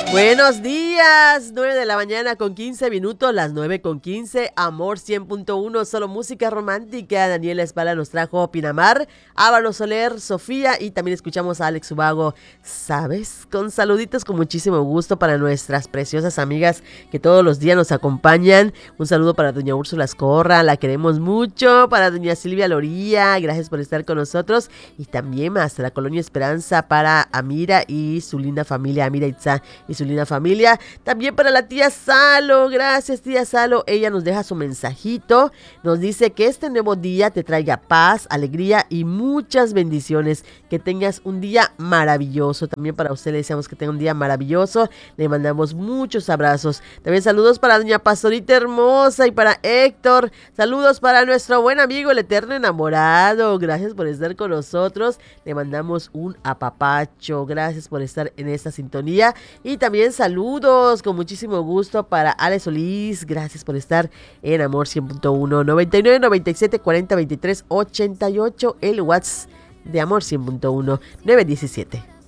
Buenos días, 9 de la mañana con 15 minutos, las 9 con 15, Amor 100.1, solo música romántica. Daniela Espala nos trajo Pinamar, Ávalo Soler, Sofía y también escuchamos a Alex Ubago, ¿sabes? Con saluditos con muchísimo gusto para nuestras preciosas amigas que todos los días nos acompañan. Un saludo para doña Úrsula Escorra, la queremos mucho, para doña Silvia Loría, gracias por estar con nosotros y también hasta la Colonia Esperanza para Amira y su linda familia, Amira Itza y su linda familia. También para la tía Salo, gracias tía Salo. Ella nos deja su mensajito, nos dice que este nuevo día te traiga paz, alegría y muchas bendiciones. Que tengas un día maravilloso. También para usted le deseamos que tenga un día maravilloso. Le mandamos muchos abrazos. También saludos para doña Pastorita hermosa y para Héctor. Saludos para nuestro buen amigo el eterno enamorado. Gracias por estar con nosotros. Le mandamos un apapacho. Gracias por estar en esta sintonía. Y también saludos con muchísimo gusto para Ale Solís. Gracias por estar en Amor 100.1, 99 97 40 23 88, el WhatsApp de Amor 100.1, 917.